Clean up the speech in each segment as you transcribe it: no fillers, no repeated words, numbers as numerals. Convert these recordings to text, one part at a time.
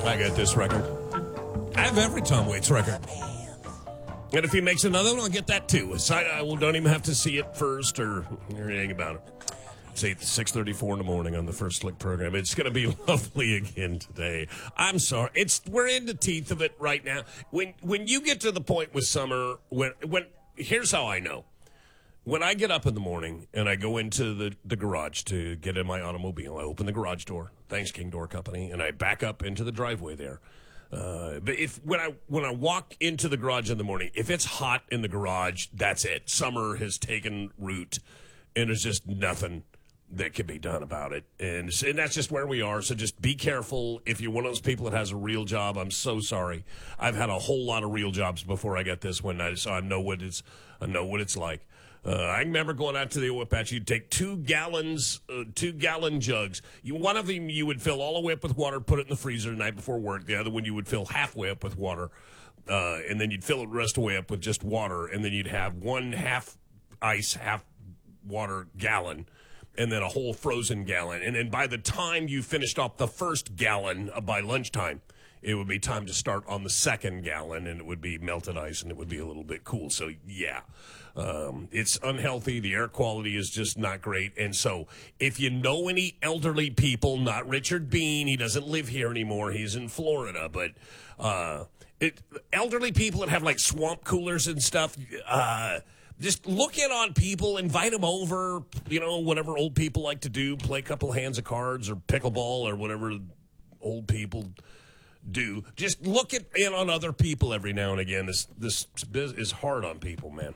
I got this record. I have every Tom Waits record. And if he makes another one, I'll get that too. I don't even have to see it first or anything about it. It's 6:34 in the morning on the First Slick program. It's going to be lovely again today. I'm sorry. We're in the teeth of it right now. When you get to the point with summer, when here's how I know. When I get up in the morning and I go into the garage to get in my automobile, I open the garage door, thanks King Door Company, and I back up into the driveway there. But when I walk into the garage in the morning, if it's hot in the garage, that's it. Summer has taken root, and there's just nothing that can be done about it. And that's just where we are. So just be careful. If you're one of those people that has a real job, I'm so sorry. I've had a whole lot of real jobs before I got this one, so I know what it's like. I remember going out to the oil patch. You'd take 2-gallon jugs. One of them you would fill all the way up with water, put it in the freezer the night before work. The other one you would fill halfway up with water, and then you'd fill it the rest of the way up with just water, and then you'd have one half ice, half water gallon, and then a whole frozen gallon. And then by the time you finished off the first gallon by lunchtime, it would be time to start on the second gallon, and it would be melted ice, and it would be a little bit cool. So, yeah, it's unhealthy. The air quality is just not great. And so if you know any elderly people, not Richard Bean, he doesn't live here anymore. He's in Florida. But elderly people that have, like, swamp coolers and stuff, just look in on people, invite them over, whatever old people like to do, play a couple hands of cards or pickleball or whatever old people do. Just look in on other people every now and again. This is hard on people, man.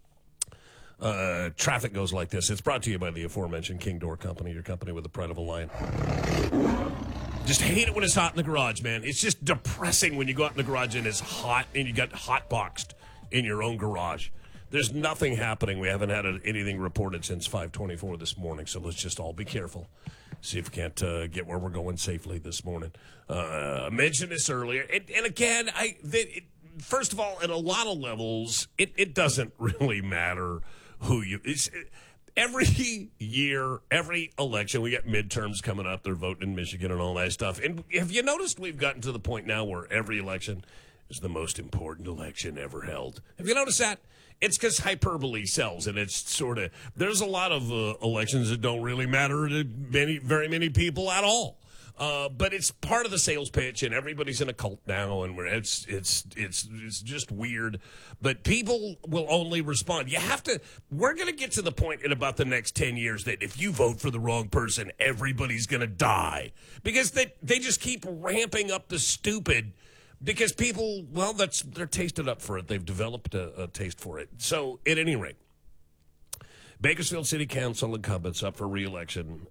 Traffic goes like this. It's brought to you by the aforementioned King Door Company, your company with the pride of a lion. Just hate it when it's hot in the garage, man. It's just depressing when you go out in the garage and it's hot and you got hot boxed in your own garage. There's nothing happening. We haven't had anything reported since 5:24 this morning, so let's just all be careful. See if we can't get where we're going safely this morning. I mentioned this earlier. And again, first of all, at a lot of levels, it doesn't really matter who you... Every year, every election, we got midterms coming up. They're voting in Michigan and all that stuff. And have you noticed we've gotten to the point now where every election is the most important election ever held? Have you noticed that? It's because hyperbole sells, and it's sort of... There's a lot of elections that don't really matter to very many people at all. But it's part of the sales pitch, and everybody's in a cult now, and it's just weird. But people will only respond. You have to... We're going to get to the point in about the next 10 years that if you vote for the wrong person, everybody's going to die. Because they just keep ramping up the stupid... Because people, well, they're tasted up for it. They've developed a taste for it. So, at any rate, Bakersfield City Council incumbents up for re-election.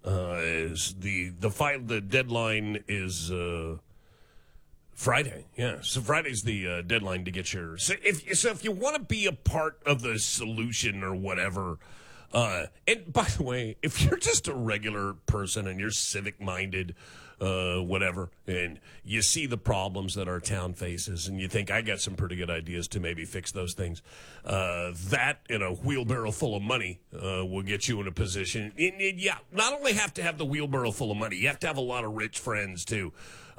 The deadline is Friday. Yeah, so Friday's the deadline to get your. So if you want to be a part of the solution or whatever. And by the way, if you're just a regular person and you're civic-minded, whatever, and you see the problems that our town faces, and you think, I got some pretty good ideas to maybe fix those things, that and a wheelbarrow full of money will get you in a position. And, yeah, not only have to have the wheelbarrow full of money, you have to have a lot of rich friends, too.